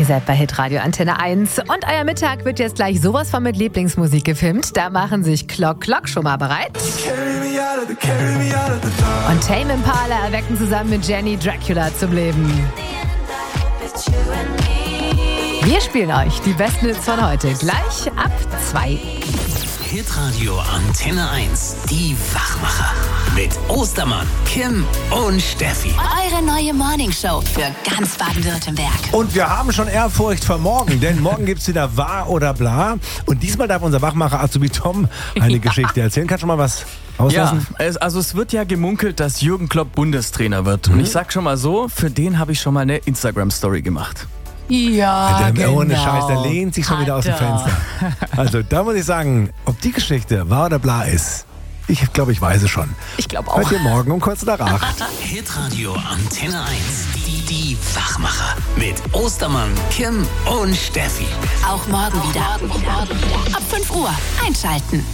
Ihr seid bei Hitradio Antenne 1 und euer Mittag wird jetzt gleich sowas von mit Lieblingsmusik gefilmt. Da machen sich Clock schon mal bereit. Und Tame Impala erwecken zusammen mit Jenny Dracula zum Leben. Wir spielen euch die besten Hits von heute gleich ab 2. Hitradio Antenne 1, die Wachmacher. Mit Ostermann, Kim und Steffi. Eure neue Morningshow für ganz Baden-Württemberg. Und wir haben schon Ehrfurcht vor morgen, denn morgen gibt's wieder Wahr oder Bla. Und diesmal darf unser Wachmacher Azubi Tom eine Geschichte erzählen. Kannst du mal was auslassen? Ja, es wird ja gemunkelt, dass Jürgen Klopp Bundestrainer wird. Und ich sag schon mal so, für den habe ich schon mal eine Instagram-Story gemacht. Ja, genau. Ohne Scheiß, der lehnt sich schon wieder aus dem Fenster. Also da muss ich sagen, ob die Geschichte Wahr oder Bla ist, ich glaube, ich weiß es schon. Ich glaube auch. Hört ihr morgen um kurz nach 8. Hitradio Antenne 1, die Wachmacher. Mit Ostermann, Kim und Steffi. Auch morgen wieder. Ab 5 Uhr einschalten.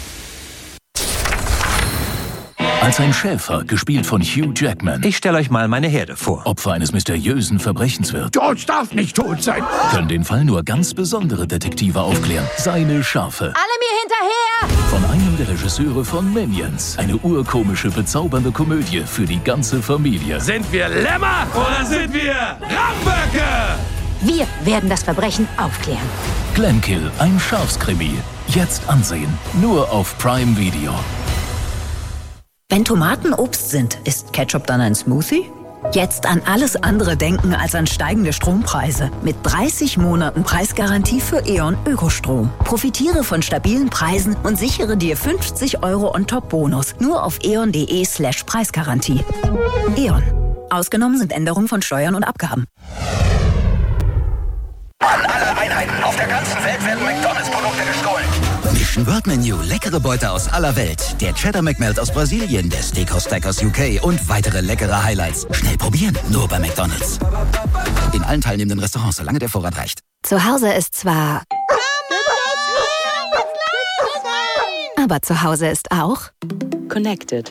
Als ein Schäfer, gespielt von Hugh Jackman, Ich stelle euch mal meine Herde vor. Opfer eines mysteriösen Verbrechens wird, George darf nicht tot sein. können den Fall nur ganz besondere Detektive aufklären. Seine Schafe. Alle mir hinterher! Von einem der Regisseure von Minions. Eine urkomische, bezaubernde Komödie für die ganze Familie. Sind wir Lämmer oder sind wir Ramböcke? Wir werden das Verbrechen aufklären. Glenkill, ein Schafskrimi. Jetzt ansehen. Nur auf Prime Video. Wenn Tomaten Obst sind, ist Ketchup dann ein Smoothie? Jetzt an alles andere denken als an steigende Strompreise. Mit 30 Monaten Preisgarantie für E.ON Ökostrom. Profitiere von stabilen Preisen und sichere dir 50 € on top Bonus. Nur auf eon.de/Preisgarantie. E.ON. Ausgenommen sind Änderungen von Steuern und Abgaben. An alle Einheiten auf der ganzen Welt werden McDonalds-Produkte gestohlen. Mission World Menu, leckere Beute aus aller Welt. Der Cheddar McMelt aus Brasilien, der Steakhouse Stack aus UK und weitere leckere Highlights. Schnell probieren, nur bei McDonalds. In allen teilnehmenden Restaurants, solange der Vorrat reicht. Zu Hause ist zwar... Aber zu Hause ist auch... Connected.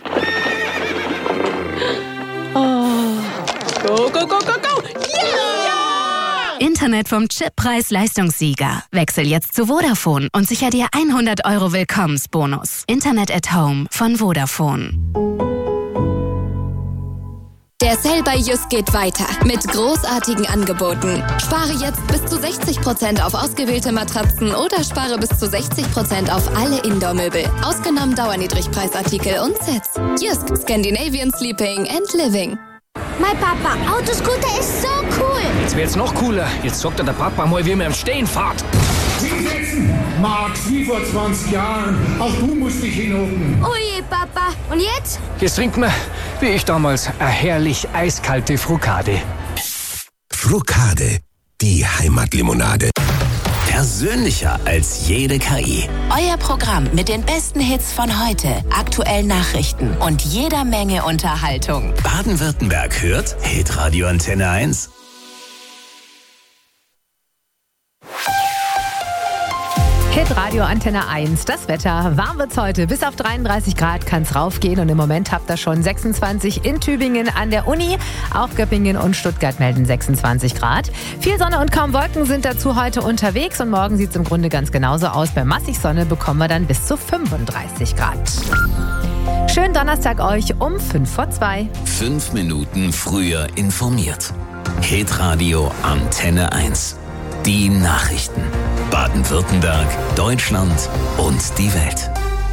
Oh. Go, go, go, go, go! Yeah! Internet vom Chip-Preis-Leistungssieger. Wechsel jetzt zu Vodafone und sicher dir 100 € Willkommensbonus. Internet at Home von Vodafone. Der Sale bei Jysk geht weiter mit großartigen Angeboten. Spare jetzt bis zu 60% auf ausgewählte Matratzen oder spare bis zu 60% auf alle Indoor-Möbel. Ausgenommen Dauerniedrigpreisartikel und Sets. Jysk, Scandinavian Sleeping and Living. Mein Papa, Autoscooter ist so cool. Jetzt wird's noch cooler. Jetzt sorgt der Papa mal, wie man im Stehen fährt. Hinsetzen, Max, wie vor 20 Jahren. Auch du musst dich hinhocken. Oh je, Papa. Und jetzt? Jetzt trinkt man, wie ich damals, eine herrlich eiskalte Frucade. Frucade, die Heimatlimonade. Persönlicher als jede KI. Euer Programm mit den besten Hits von heute, aktuellen Nachrichten und jeder Menge Unterhaltung. Baden-Württemberg hört Hitradio Antenne 1. Hitradio Antenne 1, das Wetter. Warm wird's heute, bis auf 33 Grad kann's raufgehen und im Moment habt ihr schon 26 in Tübingen an der Uni. Auch Göppingen und Stuttgart melden 26 Grad. Viel Sonne und kaum Wolken sind dazu heute unterwegs und morgen sieht's im Grunde ganz genauso aus. Bei massig Sonne bekommen wir dann bis zu 35 Grad. Schönen Donnerstag euch um 1:55. 5 Minuten früher informiert. Hitradio Antenne 1. Die Nachrichten. Baden-Württemberg, Deutschland und die Welt.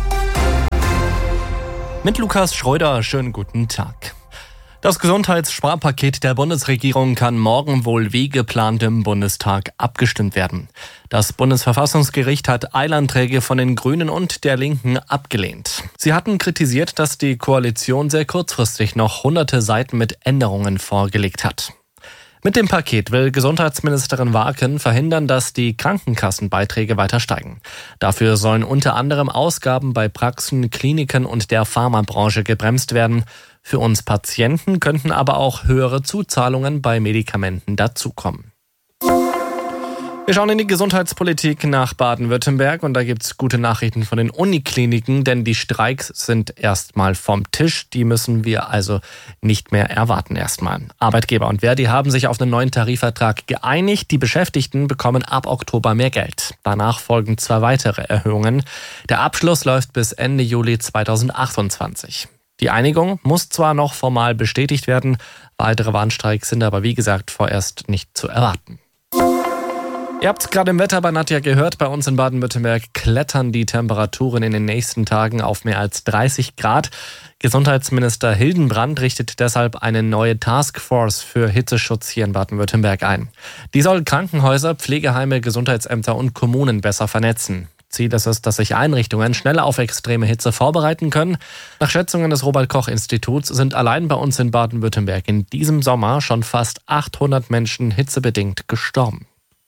Mit Lukas Schröder, schönen guten Tag. Das Gesundheitssparpaket der Bundesregierung kann morgen wohl wie geplant im Bundestag abgestimmt werden. Das Bundesverfassungsgericht hat Eilanträge von den Grünen und der Linken abgelehnt. Sie hatten kritisiert, dass die Koalition sehr kurzfristig noch hunderte Seiten mit Änderungen vorgelegt hat. Mit dem Paket will Gesundheitsministerin Warken verhindern, dass die Krankenkassenbeiträge weiter steigen. Dafür sollen unter anderem Ausgaben bei Praxen, Kliniken und der Pharmabranche gebremst werden. Für uns Patienten könnten aber auch höhere Zuzahlungen bei Medikamenten dazukommen. Wir schauen in die Gesundheitspolitik nach Baden-Württemberg und da gibt's gute Nachrichten von den Unikliniken, denn die Streiks sind erstmal vom Tisch. Die müssen wir also nicht mehr erwarten erstmal. Arbeitgeber und Verdi haben sich auf einen neuen Tarifvertrag geeinigt. Die Beschäftigten bekommen ab Oktober mehr Geld. Danach folgen 2 weitere Erhöhungen. Der Abschluss läuft bis Ende Juli 2028. Die Einigung muss zwar noch formal bestätigt werden, weitere Warnstreiks sind aber wie gesagt vorerst nicht zu erwarten. Ihr habt es gerade im Wetter bei Nadja gehört, bei uns in Baden-Württemberg klettern die Temperaturen in den nächsten Tagen auf mehr als 30 Grad. Gesundheitsminister Hildenbrand richtet deshalb eine neue Taskforce für Hitzeschutz hier in Baden-Württemberg ein. Die soll Krankenhäuser, Pflegeheime, Gesundheitsämter und Kommunen besser vernetzen. Ziel ist es, dass sich Einrichtungen schneller auf extreme Hitze vorbereiten können. Nach Schätzungen des Robert-Koch-Instituts sind allein bei uns in Baden-Württemberg in diesem Sommer schon fast 800 Menschen hitzebedingt gestorben.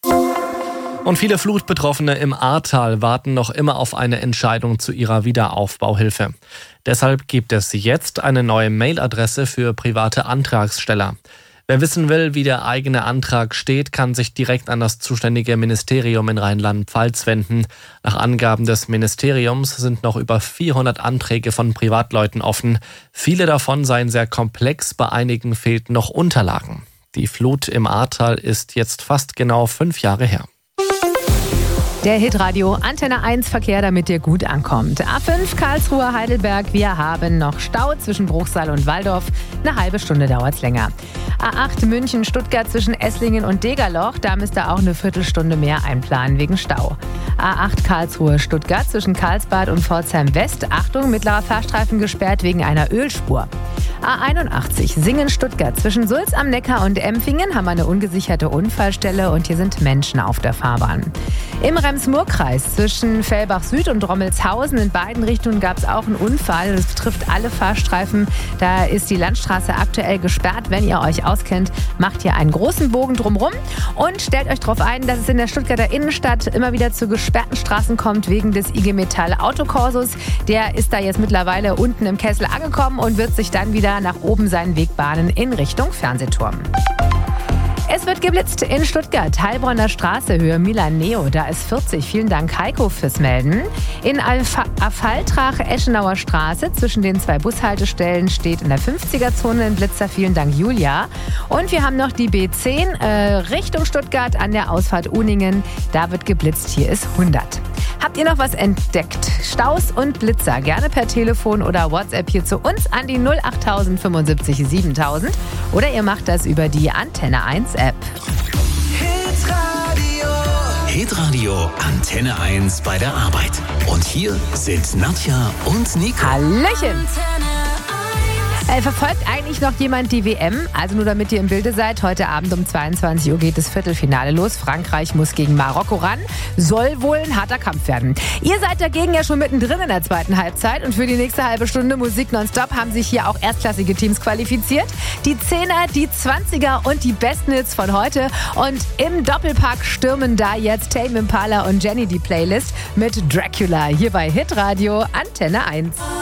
Und viele Flutbetroffene im Ahrtal warten noch immer auf eine Entscheidung zu ihrer Wiederaufbauhilfe. Deshalb gibt es jetzt eine neue Mailadresse für private Antragsteller. Wer wissen will, wie der eigene Antrag steht, kann sich direkt an das zuständige Ministerium in Rheinland-Pfalz wenden. Nach Angaben des Ministeriums sind noch über 400 Anträge von Privatleuten offen. Viele davon seien sehr komplex, bei einigen fehlten noch Unterlagen. Die Flut im Ahrtal ist jetzt fast genau 5 Jahre her. Der Hitradio Antenne 1 Verkehr, damit ihr gut ankommt. A5 Karlsruhe Heidelberg, wir haben noch Stau zwischen Bruchsal und Walldorf. Eine halbe Stunde dauert's länger. A8 München Stuttgart zwischen Esslingen und Degerloch, da müsst ihr auch eine Viertelstunde mehr einplanen wegen Stau. A8 Karlsruhe Stuttgart zwischen Karlsbad und Pforzheim West, Achtung, mittlerer Fahrstreifen gesperrt wegen einer Ölspur. A81 Singen Stuttgart zwischen Sulz am Neckar und Empfingen haben wir eine ungesicherte Unfallstelle und hier sind Menschen auf der Fahrbahn. Im Rems-Murr-Kreis zwischen Fellbach Süd und Rommelshausen in beiden Richtungen gab es auch einen Unfall. Das betrifft alle Fahrstreifen. Da ist die Landstraße aktuell gesperrt. Wenn ihr euch auskennt, macht ihr einen großen Bogen drumherum und stellt euch darauf ein, dass es in der Stuttgarter Innenstadt immer wieder zu gesperrten Straßen kommt wegen des IG Metall Autokorsos. Der ist da jetzt mittlerweile unten im Kessel angekommen und wird sich dann wieder nach oben seinen Weg bahnen in Richtung Fernsehturm. Es wird geblitzt in Stuttgart, Heilbronner Straße, Höhe Milan-Neo, da ist 40. Vielen Dank, Heiko, fürs Melden. In Affaltrach, Eschenauer Straße, zwischen den 2 Bushaltestellen steht in der 50er-Zone ein Blitzer. Vielen Dank, Julia. Und wir haben noch die B10 Richtung Stuttgart an der Ausfahrt Uningen. Da wird geblitzt, hier ist 100. Habt ihr noch was entdeckt? Staus und Blitzer, gerne per Telefon oder WhatsApp hier zu uns an die 08000 75 7000 oder ihr macht das über die Antenne 1 App. Hitradio Antenne 1 bei der Arbeit. Und hier sind Nadja und Nico. Hallöchen! Verfolgt eigentlich noch jemand die WM? Also nur damit ihr im Bilde seid, heute Abend um 22 Uhr geht das Viertelfinale los. Frankreich muss gegen Marokko ran. Soll wohl ein harter Kampf werden. Ihr seid dagegen ja schon mittendrin in der zweiten Halbzeit und für die nächste halbe Stunde Musik nonstop haben sich hier auch erstklassige Teams qualifiziert. Die 10er, die 20er und die besten Hits von heute. Und im Doppelpack stürmen da jetzt Tame Impala und Jenny die Playlist mit Dracula hier bei Hitradio Antenne 1.